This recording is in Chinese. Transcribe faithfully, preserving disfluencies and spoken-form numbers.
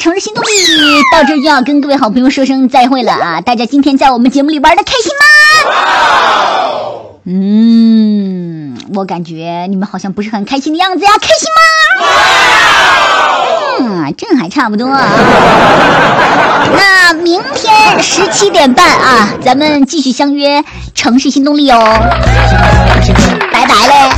城市新动力到这就要跟各位好朋友说声再会了啊！大家今天在我们节目里玩的开心吗？嗯，我感觉你们好像不是很开心的样子呀，开心吗？嗯，这还差不多啊。那明天十七点半啊，咱们继续相约城市新动力哦。拜拜嘞。